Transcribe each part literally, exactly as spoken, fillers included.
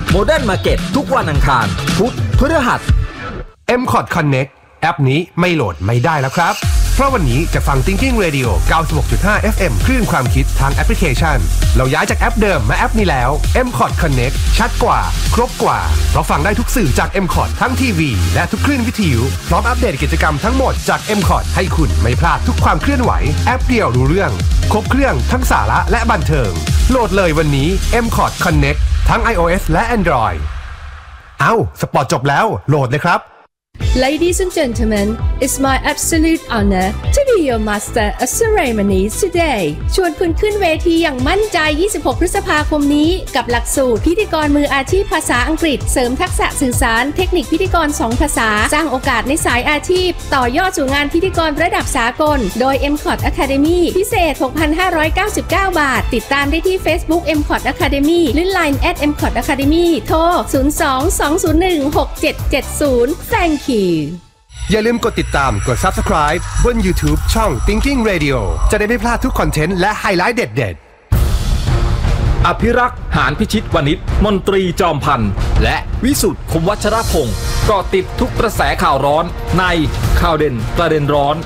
Modern Market ทุกวันอังคารพุธพฤหัสเอ็ม คอร์ด Connect แอปนี้ไม่โหลดไม่ได้แล้วครับเพราะวันนี้จะฟัง Thinking Radio เก้าสิบหกจุดห้า เอฟ เอ็ม คลื่นความคิดทางแอปพลิเคชันเราย้ายจากแอปเดิมมาแอปนี้แล้ว เอ็ม คอร์ด Connect ชัดกว่าครบกว่าเพราะฟังได้ทุกสื่อจาก เอ็ม คอร์ด ทั้งทีวีและทุกคลื่นวิทยุพร้อมอัปเดตกิจกรรมทั้งหมดจาก เอ็ม คอร์ด ให้คุณไม่พลาดทุกความเคลื่อนไหวแอปเดียวรู้เรื่องครบเครื่องทั้งสาระและบันเทิงโหลดเลยวันนี้ เอ็ม คอร์ด Connect ทั้ง iOS และ Android เอ้าสปอร์ตจบแล้วโหลดเลยครับ Ladies and gentlemen, it's my absolute honor to be your master of ceremonies today. ชวนคุณขึ้นเวทีอย่างมั่นใจ ยี่สิบหก พฤษภาคมนี้กับหลักสูตรพิธีกรมืออาชีพภาษาอังกฤษเสริมทักษะสื่อสารเทคนิคพิธีกรสองภาษาสร้างโอกาสในสายอาชีพต่อยอดสู่งานพิธีกรระดับสากลโดย เอ็ม คอร์ด Academy พิเศษ หกพันห้าร้อยเก้าสิบเก้า บาทติดตามได้ที่ Facebook เอ็ม คอร์ด Academy หรือ ไลน์ แอท เอ็ม คอร์ด Academy โทร ศูนย์ สอง สอง ศูนย์ หนึ่ง หก เจ็ด เจ็ด ศูนย์ Thank you อย่าลืมกดติดตามกด Subscribe บน YouTube ช่อง Thinking Radio จะได้ไม่พลาดทุกคอนเทนต์และไฮไลท์เด็ดๆอภิรักษ์หานพิชิตวณิชมนตรีจอมพันธ์และวิสุทธิ์คมวัชรพงศ์เกาะติดทุกกระแสข่าวร้อนในข่าวเด่นประเด็นร้อน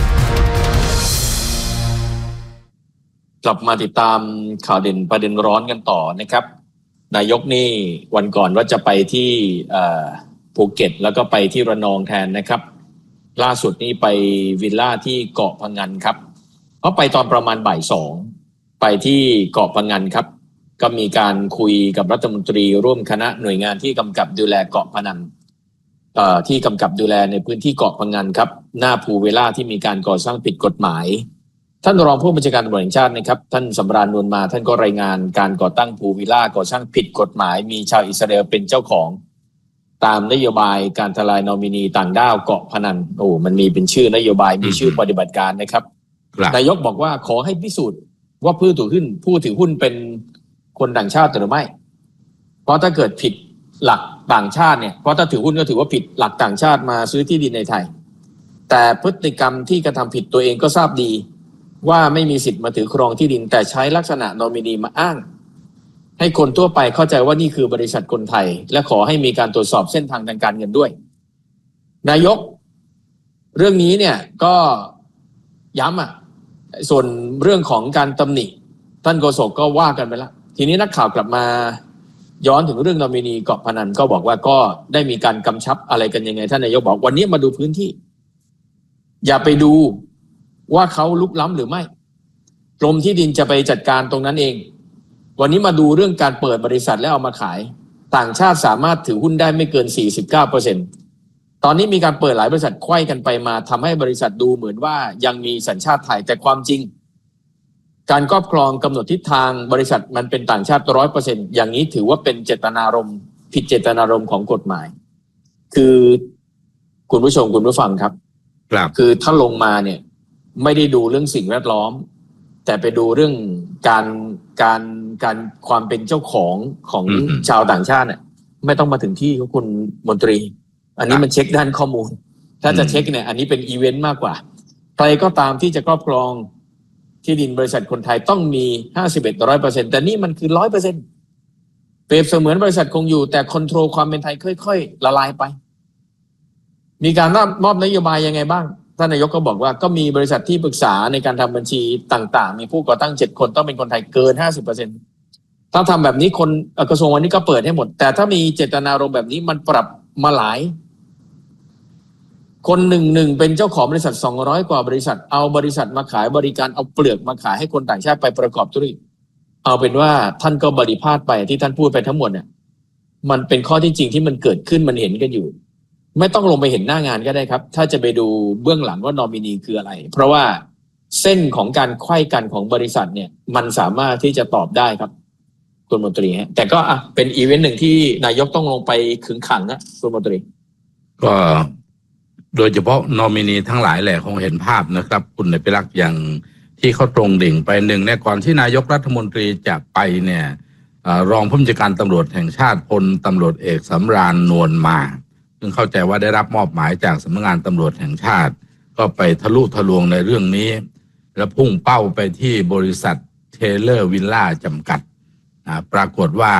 กลับมาติดตามข่าวเด่นประเด็นร้อนกันต่อนะครับนายกนี่วันก่อนว่าจะไปที่ภูเก็ตแล้วก็ไปที่ระนองแทนนะครับล่าสุดนี้ไปวิลล่าที่เกาะพะงันครับเขาไปตอนประมาณบ่ายสองไปที่เกาะพะงันครับก็มีการคุยกับรัฐมนตรีร่วมคณะหน่วยงานที่กำกับดูแลเกาะพะงันที่กำกับดูแลในพื้นที่เกาะพะงันครับหน้าพูลวิลล่าที่มีการก่อสร้างผิดกฎหมายท่านรองผู้บัญชาการตำรวจแห่งชาตินะครับท่านสำราญนวลมาท่านก็รายงานการก่อตั้งพูลวิลล่าก่อสร้างผิดกฎหมายมีชาวอิสราเอลเป็นเจ้าของตามนโยบายการทลายนอมินีต่างด้าวเกาะพะงันโอ้มันมีเป็นชื่อนโยบายมีชื่อปฏิบัติการนะครับนายกบอกว่าขอให้พิสูจน์ว่าผู้ถือหุ้นผู้ถือหุ้นเป็นคนต่างชาติหรือไม่เพราะถ้าเกิดผิดหลักต่างชาติเนี่ยเพราะถ้าถือหุ้นก็ถือว่าผิดหลักต่างชาติมาซื้อที่ดินในไทยแต่พฤติกรรมที่กระทำผิดตัวเองก็ทราบดีว่าไม่มีสิทธิ์มาถือครองที่ดินแต่ใช้ลักษณะนอมินีมาอ้างให้คนทั่วไปเข้าใจว่านี่คือบริษัทคนไทยและขอให้มีการตรวจสอบเส้นทางทางการเงินด้วยนายกเรื่องนี้เนี่ยก็ย้ำอ่ะส่วนเรื่องของการตำหนิท่านโฆษกก็ว่ากันไปแล้วทีนี้นักข่าวกลับมาย้อนถึงเรื่องนอมินีเกาะพะงันก็บอกว่าก็ได้มีการกำชับอะไรกันยังไงท่านนายกบอกวันนี้มาดูพื้นที่อย่าไปดูว่าเขาลุกล้ำหรือไม่กรมที่ดินจะไปจัดการตรงนั้นเองวันนี้มาดูเรื่องการเปิดบริษัทแล้วเอามาขายต่างชาติสามารถถือหุ้นได้ไม่เกิน สี่สิบเก้าเปอร์เซ็นต์ ตอนนี้มีการเปิดหลายบริษัทไขว้กันไปมาทำให้บริษัทดูเหมือนว่ายังมีสัญชาติไทยแต่ความจริงการครอบครองกำหนดทิศทางบริษัทมันเป็นต่างชาติ ร้อยเปอร์เซ็นต์ อย่างนี้ถือว่าเป็นเจตนารมณ์ผิดเจตนารมณ์ของกฎหมายคือคุณผู้ชมคุณผู้ฟังครับครับคือถ้าลงมาเนี่ยไม่ได้ดูเรื่องสิ่งแวดล้อมแต่ไปดูเรื่องการการการความเป็นเจ้าของของชาวต่างชาติเนี่ยไม่ต้องมาถึงที่ของคุณมนตรีอันนี้มันเช็คด้านข้อมูลถ้าจะเช็คเนี่ยอันนี้เป็นอีเวนต์มากกว่าใครก็ตามที่จะครอบครองที่ดินบริษัทคนไทยต้องมี ห้าสิบเอ็ด ร้อยเปอร์เซ็นต์ แต่นี่มันคือ ร้อยเปอร์เซ็นต์ เปรียบเสมือนบริษัทคงอยู่แต่คอนโทรลความเป็นไทยค่อยๆละลายไปมีการมอบนโยบายยังไงบ้างท่านนายกก็บอกว่าก็มีบริษัทที่ปรึกษาในการทำบัญชีต่างๆมีผู้ก่อตั้งเจ็ดคนต้องเป็นคนไทยเกิน ห้าสิบเปอร์เซ็นต์ ถ้าทำแบบนี้คนกระทรวงวันนี้ก็เปิดให้หมดแต่ถ้ามีเจตนารมณ์แบบนี้มันปรับมาหลายคนหนึ่งหนึ่งเป็นเจ้าของบริษัทสองร้อยกว่าบริษัทเอาบริษัทมาขายบริการเอาเปลือกมาขายให้คนต่างชาติไปประกอบธุรกิจเอาเป็นว่าท่านก็บริพาทไปที่ท่านพูดไปทั้งหมดเนี่ยมันเป็นข้อที่จริงที่มันเกิดขึ้นมันเห็นกันอยู่ไม่ต้องลงไปเห็นหน้างานก็ได้ครับถ้าจะไปดูเบื้องหลังว่านอมินีคืออะไรเพราะว่าเส้นของการไขว้กันของบริษัทเนี่ยมันสามารถที่จะตอบได้ครับคุณมนตรีฮะแต่ก็อ่ะเป็นอีเวนต์หนึ่งที่นายกต้องลงไปขึงขังนะคุณมนตรีก็โดยเฉพาะนอมินีทั้งหลายแหละคงเห็นภาพนะครับคุณอภิรักษ์อย่างที่เขาตรงดิ่งไปหนึ่งเนี่ยก่อนที่นายกรัฐมนตรีจะไปเนี่ยรองผู้บัญชาการตำรวจแห่งชาติพลตำรวจเอกสำราญนวลมาซึ่งเข้าใจว่าได้รับมอบหมายจากสำนักงานตำรวจแห่งชาติก็ไปทะลุทะลวงในเรื่องนี้และพุ่งเป้าไปที่บริษัทเทเลอร์วิลล่าจำกัดปรากฏว่า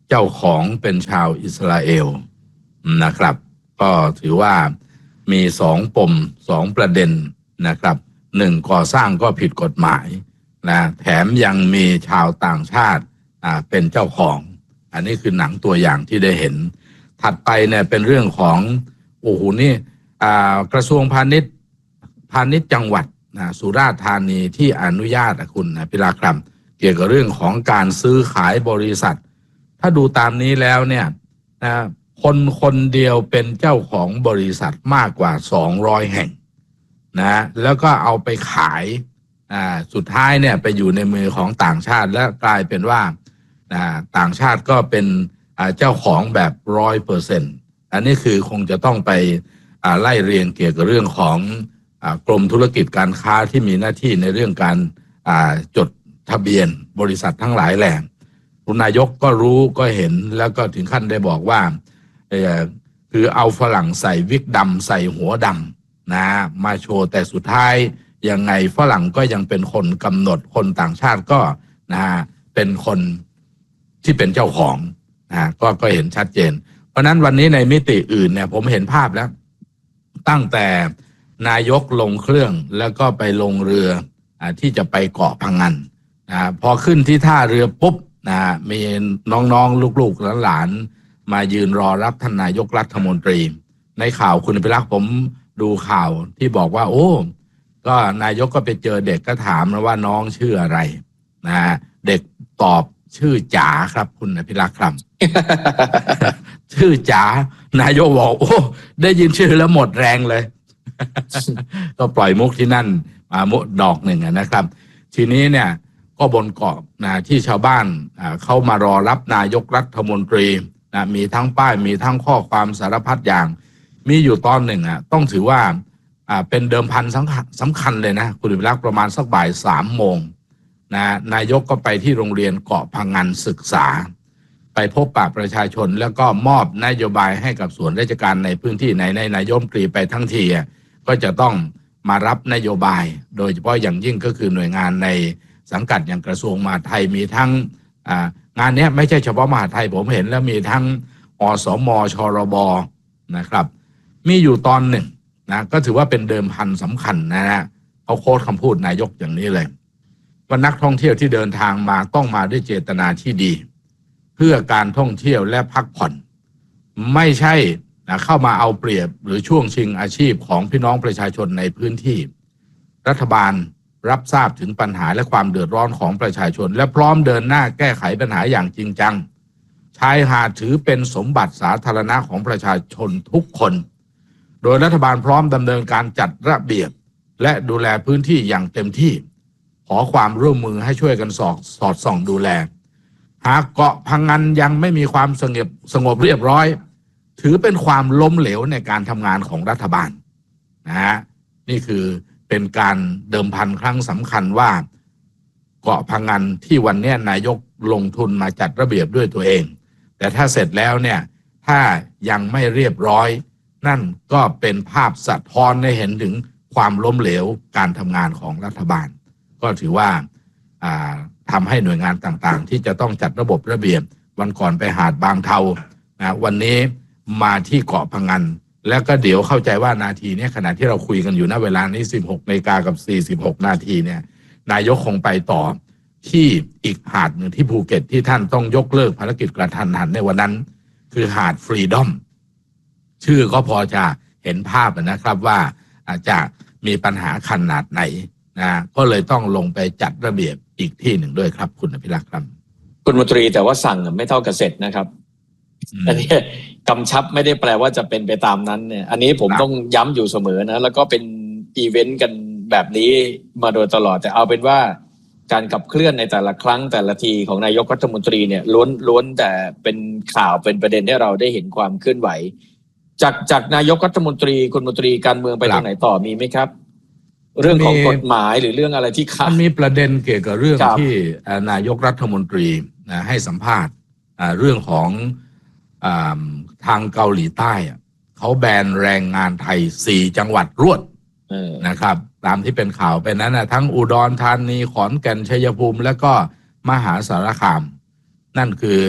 เจ้าของเป็นชาวอิสราเอลนะครับก็ถือว่ามีสองปมสองประเด็นนะครับหนึ่งก่อสร้างก็ผิดกฎหมายนะแถมยังมีชาวต่างชาติอ่าเป็นเจ้าของอันนี้คือหนังตัวอย่างที่ได้เห็นถัดไปเนี่ยเป็นเรื่องของโอ้โหนี่อ่ากระทรวงพาณิชย์พาณิชย์จังหวัดนะสุราษฎร์ธานีที่อนุญาตนะคุณนะพิราครับเกี่ยวกับเรื่องของการซื้อขายบริษัทถ้าดูตามนี้แล้วเนี่ยนะคนคนเดียวเป็นเจ้าของบริษัทมากกว่าสองร้อยแห่งนะแล้วก็เอาไปขายอ่าสุดท้ายเนี่ยไปอยู่ในมือของต่างชาติและกลายเป็นว่าอ่าต่างชาติก็เป็นอ่าเจ้าของแบบร้อยเปอร์เซ็นต์อันนี้คือคงจะต้องไปอ่าไล่เรียงเกี่ยวกับเรื่องของอ่ากรมธุรกิจการค้าที่มีหน้าที่ในเรื่องการอ่าจดทะเบียนบริษัททั้งหลายแหล่คุณนายกก็รู้ก็เห็นแล้วก็ถึงขั้นได้บอกว่าเอ่อคือเอาฝรั่งใส่วิกดำใส่หัวดำนะมาโชว์แต่สุดท้ายยังไงฝรั่งก็ยังเป็นคนกำหนดคนต่างชาติก็นะเป็นคนที่เป็นเจ้าของนะก็ก็เห็นชัดเจนเพราะนั้นวันนี้ในมิติอื่นเนี่ยผมเห็นภาพแล้วตั้งแต่นายกลงเครื่องแล้วก็ไปลงเรืออ่าที่จะไปเกาะพังงันนะพอขึ้นที่ท่าเรือปุ๊บนะมีน้องๆลูกๆหลานๆมายืนรอรับท่านนายกรัฐมนตรีในข่าวคุณพิรักษ์ผมดูข่าวที่บอกว่าโอ้ก็นายกก็ไปเจอเด็กก็ถามนะว่าน้องชื่ออะไรนะเด็กตอบชื่อจ๋าครับคุณพิรักษ์ครับ ชื่อจ๋านายกบอกโอ้ได้ยินชื่อแล้วหมดแรงเลย ก็ปล่อยมุกที่นั่นมามุกดอกหนึ่งนะครับทีนี้เนี่ยก็บนเกาะนะที่ชาวบ้านเข้ามารอรับนายกรัฐมนตรีนะมีทั้งป้ายมีทั้งข้อความสารพัดอย่างมีอยู่ตอนหนึ่งอ่ะต้องถือว่าอ่าเป็นเดิมพันสำคัญสำคัญเลยนะคุณวิรักษ์ประมาณสักบ่ายสามโมงนะนายกก็ไปที่โรงเรียนเกาะพังงันศึกษาไปพบปะประชาชนแล้วก็มอบนโยบายให้กับส่วนราชการในพื้นที่ในในนายกรัฐมนตรีไปทั้งทีก็จะต้องมารับนโยบายโดยเฉพาะอย่างยิ่งก็คือหน่วยงานในสังกัดอย่างกระทรวงมหาดไทยมีทั้งอ่างานนี้ไม่ใช่เฉพาะมหาดไทยผมเห็นแล้วมีทั้งอสมชรบนะครับมีอยู่ตอนหนึ่งนะก็ถือว่าเป็นเดิมพันสำคัญนะฮะเขาโค้ดคำพูดนายกอย่างนี้เลยว่านักท่องเที่ยวที่เดินทางมาต้องมาด้วยเจตนาที่ดีเพื่อการท่องเที่ยวและพักผ่อนไม่ใช่นะเข้ามาเอาเปรียบหรือช่วงชิงอาชีพของพี่น้องประชาชนในพื้นที่รัฐบาลรับทราบถึงปัญหาและความเดือดร้อนของประชาชนและพร้อมเดินหน้าแก้ไขปัญหาอย่างจริงจังชายหาดถือเป็นสมบัติสาธารณะของประชาชนทุกคนโดยรัฐบาลพร้อมดำเนินการจัดระเบียบและดูแลพื้นที่อย่างเต็มที่ขอความร่วมมือให้ช่วยกันสอดสอดส่องดูแลหากเกาะพังงันยังไม่มีความสงบสงบเรียบร้อยถือเป็นความล้มเหลวในการทำงานของรัฐบาลนะฮะนี่คือเป็นการเดิมพันครั้งสำคัญว่าเกาะพังงันที่วันนี้นายกลงทุนมาจัดระเบียบด้วยตัวเองแต่ถ้าเสร็จแล้วเนี่ยถ้ายังไม่เรียบร้อยนั่นก็เป็นภาพสะท้อนให้เห็นถึงความล้มเหลวการทำงานของรัฐบาลก็ถือว่าทำให้หน่วยงานต่างๆที่จะต้องจัดระบบระเบียบวันก่อนไปหาดบางเทานะวันนี้มาที่เกาะพังงันแล้วก็เดี๋ยวเข้าใจว่านาทีนี้ขณะที่เราคุยกันอยู่ณเวลานี้สิบหกนาฬิกากับสี่สิบหกนาทีเนี่ยนายกคงไปต่อที่อีกหาดหนึ่งที่ภูเก็ตที่ท่านต้องยกเลิกภารกิจกระทันหันในวันนั้นคือหาดฟรีดอมชื่อก็พอจะเห็นภาพนะครับว่าอาจจะมีปัญหาขนาดไหนนะก็เลยต้องลงไปจัดระเบียบอีกที่หนึ่งด้วยครับคุณอภิรักษ์ครับคุณมนตรีแต่ว่าสั่งไม่เท่ากับเสร็จนะครับอันนี้กำชับไม่ได้แปลว่าจะเป็นไปตามนั้นเนี่ยอันนี้ผมต้องย้ำอยู่เสมอนะแล้วก็เป็นอีเวนต์กันแบบนี้มาโดยตลอดแต่เอาเป็นว่าการขับเคลื่อนในแต่ละครั้งแต่ละทีของนายกรัฐมนตรีเนี่ยล้วนล้วนแต่เป็นข่าวเป็นประเด็นให้เราได้เห็นความเคลื่อนไหวจากจากนายกรัฐมนตรีคุณมนตรีการเมืองไปทางไหนต่อมีไหมครับเรื่องของกฎหมายหรือเรื่องอะไรที่ขาดมีประเด็นเกี่ยวกับเรื่องที่นายกรัฐมนตรีให้สัมภาษณ์เรื่องของทางเกาหลีใต้เขาแบนแรงงานไทยสี่จังหวัดรวดนะครับตามที่เป็นข่าวไปนั้นนะทั้งอุดรธานีขอนแก่นชัยภูมิและก็มหาสารคามนั่นคือ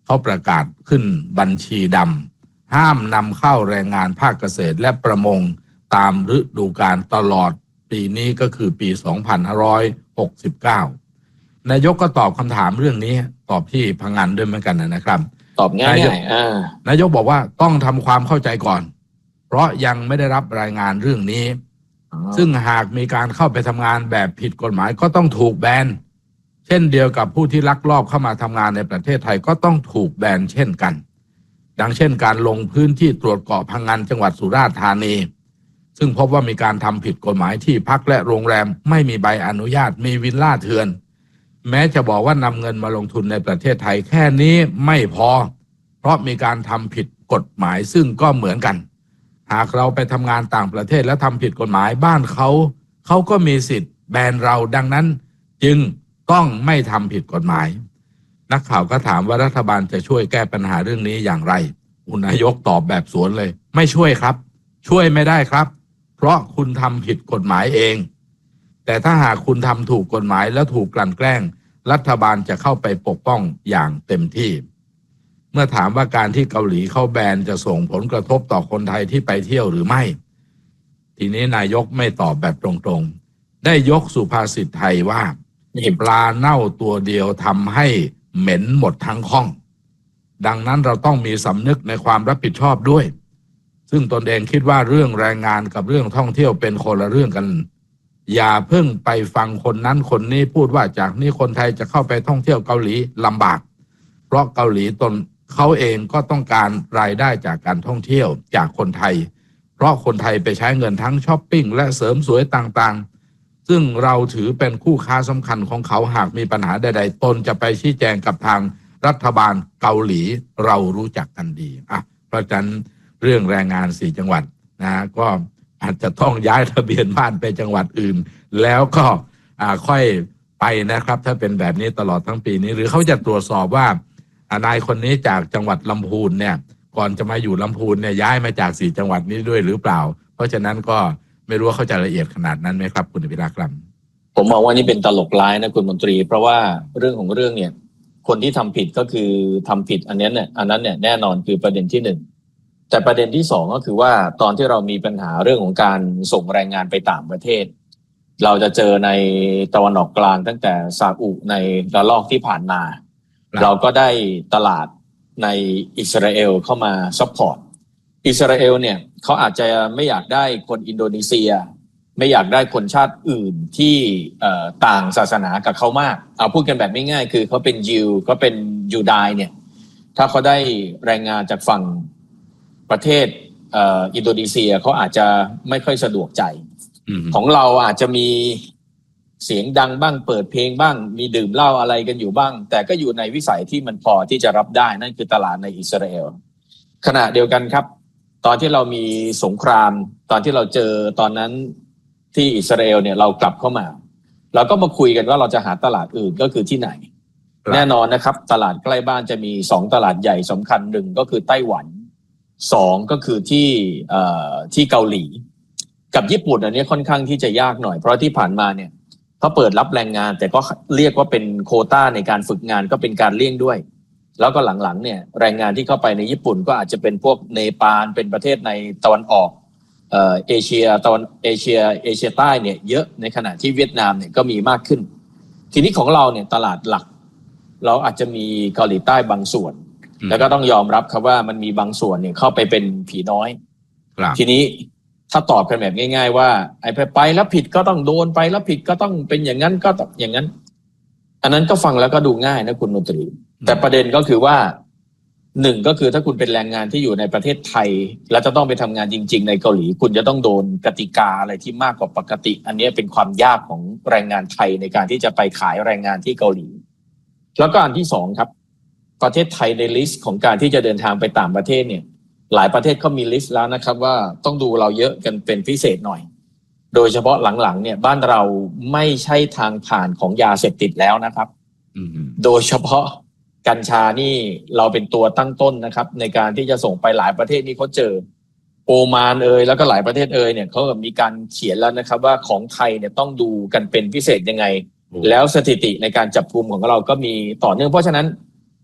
เขาประกาศขึ้นบัญชีดำห้ามนำเข้าแรงงานภาคเกษตรและประมงตามฤดูกาลตลอดปีนี้ก็คือปีสองพันห้าร้อยหกสิบเก้านายกก็ตอบคำถามเรื่องนี้ตอบที่พังงานด้วยเหมือนกันนะครับตอบง่ายๆอ่านายกบอกว่าต้องทำความเข้าใจก่อนเพราะยังไม่ได้รับรายงานเรื่องนี้ซึ่งหากมีการเข้าไปทำงานแบบผิดกฎหมายก็ต้องถูกแบนเช่นเดียวกับผู้ที่ลักลอบเข้ามาทำงานในประเทศไทยก็ต้องถูกแบนเช่นกันดังเช่นการลงพื้นที่ตรวจเกาะพังงานจังหวัดสุราษฎร์ธานีซึ่งพบว่ามีการทำผิดกฎหมายที่พักและโรงแรมไม่มีใบอนุญาตมีวิลล่าเถื่อนแม้จะบอกว่านำเงินมาลงทุนในประเทศไทยแค่นี้ไม่พอเพราะมีการทำผิดกฎหมายซึ่งก็เหมือนกันหากเราไปทำงานต่างประเทศแล้วทำผิดกฎหมายบ้านเขาเขาก็มีสิทธิ์แบนเราดังนั้นจึงต้องไม่ทำผิดกฎหมายนักข่าวก็ถามว่ารัฐบาลจะช่วยแก้ปัญหาเรื่องนี้อย่างไรคุณนายกตอบแบบสวนเลยไม่ช่วยครับช่วยไม่ได้ครับเพราะคุณทำผิดกฎหมายเองแต่ถ้าหากคุณทำถูกกฎหมายแล้วถูกกลั่นแกล้งรัฐบาลจะเข้าไปปกป้องอย่างเต็มที่เมื่อถามว่าการที่เกาหลีเข้าแบนจะส่งผลกระทบต่อคนไทยที่ไปเที่ยวหรือไม่ทีนี้นายกไม่ตอบแบบตรงๆได้ยกสุภาษิตไทยว่าปลาเน่าตัวเดียวทำให้เหม็นหมดทั้งข้องดังนั้นเราต้องมีสำนึกในความรับผิดชอบด้วยซึ่งตนเองคิดว่าเรื่องแรงงานกับเรื่องท่องเที่ยวเป็นคนละเรื่องกันอย่าเพิ่งไปฟังคนนั้นคนนี้พูดว่าจากนี้คนไทยจะเข้าไปท่องเที่ยวเกาหลีลำบากเพราะเกาหลีตนเขาเองก็ต้องการรายได้จากการท่องเที่ยวจากคนไทยเพราะคนไทยไปใช้เงินทั้งช้อปปิ้งและเสริมสวยต่างๆซึ่งเราถือเป็นคู่ค้าสำคัญของเขาหากมีปัญหาใดๆตนจะไปชี้แจงกับทางรัฐบาลเกาหลีเรารู้จักกันดีอ่ะเพราะฉะนั้นเรื่องแรงงานสี่จังหวัดนะก็อาจจะต้องย้ายทะเบียนบ้านไปจังหวัดอื่นแล้วก็อ่าค่อยไปนะครับถ้าเป็นแบบนี้ตลอดทั้งปีนี้หรือเขาจะตรวจสอบว่านายคนนี้จากจังหวัดลำพูนเนี่ยก่อนจะมาอยู่ลำพูนเนี่ยย้ายมาจากสี่จังหวัดนี้ด้วยหรือเปล่าเพราะฉะนั้นก็ไม่รู้ว่าเขาจะละเอียดขนาดนั้นไหมครับคุณอภิรักษ์ครับผมมองว่านี่เป็นตลกร้ายนะคุณมนตรีเพราะว่าเรื่องของเรื่องเนี่ยคนที่ทำผิดก็คือทำผิดอันนี้เนี่ยอันนั้นเนี่ยแน่นอนคือประเด็นที่หนึ่งแต่ประเด็นที่สองก็คือว่าตอนที่เรามีปัญหาเรื่องของการส่งแรงงานไปต่างประเทศเราจะเจอในตะวันออกกลางตั้งแต่ซาอุในระลอกที่ผ่านมาเราก็ได้ตลาดในอิสราเอลเข้ามาซัพพอร์ตอิสราเอลเนี่ยเขาอาจจะไม่อยากได้คนอินโดนีเซียไม่อยากได้คนชาติอื่นที่ต่างศาสนากับเขามากเอาพูดกันแบบง่ายๆคือเขาเป็นยิวเขาเป็นยูดายเนี่ยถ้าเขาได้แรงงานจากฝั่งประเทศอินโดนีเซียเขาอาจจะไม่ค่อยสะดวกใจ mm-hmm. ของเราอาจจะมีเสียงดังบ้างเปิดเพลงบ้างมีดื่มเหล้าอะไรกันอยู่บ้างแต่ก็อยู่ในวิสัยที่มันพอที่จะรับได้นั่นคือตลาดในอิสราเอลขณะเดียวกันครับตอนที่เรามีสงครามตอนที่เราเจอตอนนั้นที่อิสราเอลเนี่ยเรากลับเข้ามาเราก็มาคุยกันว่าเราจะหาตลาดอื่นก็คือที่ไหนแน่นอนนะครับตลาดใกล้บ้านจะมีสองตลาดใหญ่สำคัญหนึ่งก็คือไต้หวันสองก็คือที่เอ่อที่เกาหลีกับญี่ปุ่นอันนี้ค่อนข้างที่จะยากหน่อยเพราะที่ผ่านมาเนี่ยเขาเปิดรับแรงงานแต่ก็เรียกว่าเป็นโควต้าในการฝึกงานก็เป็นการเลี่ยงด้วยแล้วก็หลังๆเนี่ยแรงงานที่เข้าไปในญี่ปุ่นก็อาจจะเป็นพวกเนปาลเป็นประเทศในตะวันออกเอ่อเอเชียตะวันเอเชียเอเชียใต้เนี่ยเยอะในขณะที่เวียดนามเนี่ยก็มีมากขึ้นทีนี้ของเราเนี่ยตลาดหลักเราอาจจะมีเกาหลีใต้บางส่วนแล้วก็ต้องยอมรับครับว่ามันมีบางส่วนเนี่ยเข้าไปเป็นผีน้อยทีนี้ถ้าตอบกันแบบง่ายๆว่าไอ้ไปแล้วผิดก็ต้องโดนไปแล้วผิดก็ต้องเป็นอย่างนั้นก็ต้องอย่างนั้นอันนั้นก็ฟังแล้วก็ดูง่ายนะคุณมนตรีแต่ประเด็นก็คือว่าหนึ่งก็คือถ้าคุณเป็นแรงงานที่อยู่ในประเทศไทยแล้วจะต้องไปทำงานจริงๆในเกาหลีคุณจะต้องโดนกติกาอะไรที่มากกว่าปกติอันนี้เป็นความยากของแรงงานไทยในการที่จะไปขายแรงงานที่เกาหลีแล้วก็อันที่สองครับประเทศไทยในลิสต์ของการที่จะเดินทางไปต่างประเทศเนี่ยหลายประเทศเขามีลิสต์แล้วนะครับว่าต้องดูเราเยอะกันเป็นพิเศษหน่อยโดยเฉพาะหลังๆเนี่ยบ้านเราไม่ใช่ทางผ่านของยาเสพติดแล้วนะครับ mm-hmm. โดยเฉพาะกัญชานี่เราเป็นตัวตั้งต้นนะครับในการที่จะส่งไปหลายประเทศนี่เขาเจอโอมานเอยแล้วก็หลายประเทศเอยเนี่ยเขามีการเขียนแล้วนะครับว่าของไทยเนี่ยต้องดูกันเป็นพิเศษยังไง mm-hmm. แล้วสถิติในการจับกุมของเราก็มีต่อเนื่องเพราะฉะนั้น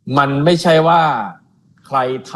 มันไม่ใช่ว่าใครท